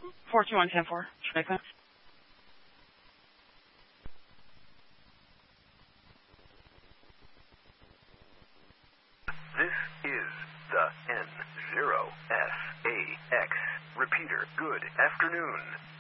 421-10-4. Should make sense? This is the N0SAX repeater. Good afternoon.